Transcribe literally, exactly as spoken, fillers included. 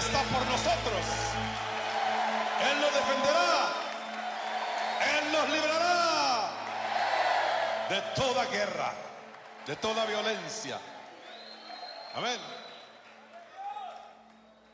está por nosotros. Él nos defenderá. Él nos librará de toda guerra, de toda violencia. Amén.